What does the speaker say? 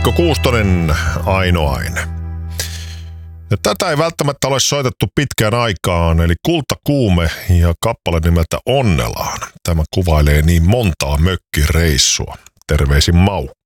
Mikko Kuustonen, Ainoainen. Ja tätä ei välttämättä ole soitettu pitkään aikaan, eli Kultakuume ja kappale nimeltä Onnelaan. Tämä kuvailee niin montaa mökkireissua. Terveisin Maukka.